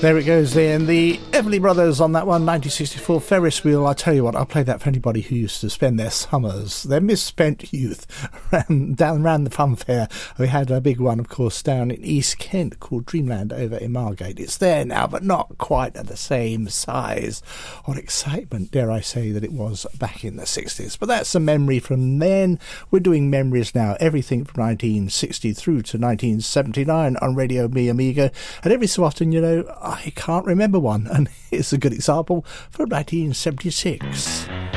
There it goes then. The Everly Brothers on that one, 1964 Ferris Wheel. I tell you what, I'll play that for anybody who used to spend their summers, their misspent youth, around the fun fair. We had a big one, of course, down in East Kent called Dreamland over in Margate. It's there now, but not quite at the same size or excitement, dare I say, that it was back in the 60s. But that's a memory from then. We're doing memories now, everything from 1960 through to 1979 on Radio Mi Amigo. And every so often, you know, I can't remember one, and here's a good example from 1976.